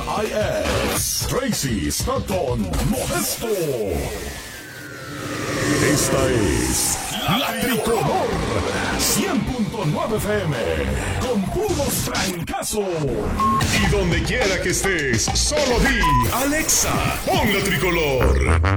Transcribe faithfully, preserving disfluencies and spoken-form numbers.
I S, Tracy Stratton Modesto. Esta es La Tricolor cien punto nueve F M, con puros trancazos. Y donde quiera que estés, solo di Alexa, pon La Tricolor.